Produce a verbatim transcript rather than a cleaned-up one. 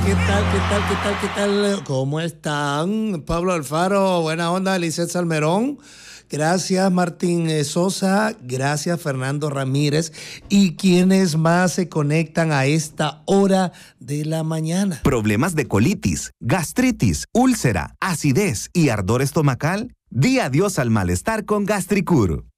¿Qué tal, qué tal, qué tal, qué tal? ¿Cómo están? Pablo Alfaro, buena onda, Lisset Salmerón. Gracias, Martín eh, Sosa. Gracias, Fernando Ramírez. ¿Y quiénes más se conectan a esta hora de la mañana? Problemas de colitis, gastritis, úlcera, acidez y ardor estomacal. Di adiós al malestar con Gastricur.